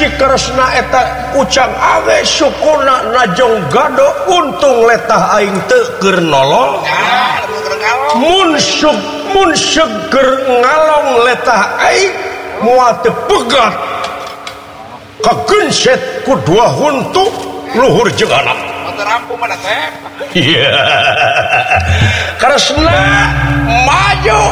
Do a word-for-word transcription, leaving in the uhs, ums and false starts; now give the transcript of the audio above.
si Kresna eta ucang awe syukurna najong gado untung letah aing teu keur nolong mun syuk mun seger ngalong letah aing moal teu pegat kagenset ku dua huntu luhur jeung anak terampung mana teh iya Kresna maju